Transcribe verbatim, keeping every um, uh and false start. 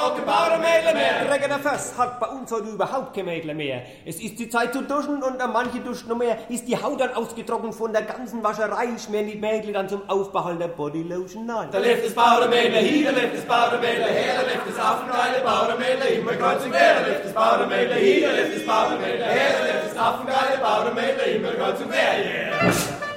noch kein Bauernmädel mehr. Träger der Föss hat bei uns heute überhaupt kein Mädel mehr. Es ist die Zeit zu duschen und an manche duschen noch mehr. Ist die Haut dann ausgetrocknet von der ganzen Wascherei, schmieren die Mädel dann zum Aufbehalten der Bodylotion ein. Da lebt das Bauernmädel hier, da lebt das Bauernmädel her, da lebt das affengeile Bauernmädel immer kreuz und quer. Da lebt das Bauernmädel hier, da lebt das Bauernmädel her, da lebt das affengeile Bauernmädel immer kreuz und quer, yeah.